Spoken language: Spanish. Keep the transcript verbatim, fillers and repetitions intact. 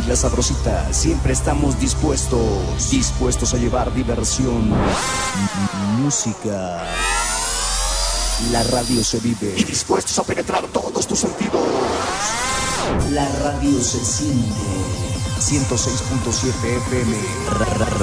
La Sabrosita, siempre estamos dispuestos, dispuestos a llevar diversión, música. La radio se vive y dispuestos a penetrar todos tus sentidos. La radio se siente. ciento seis punto siete F M.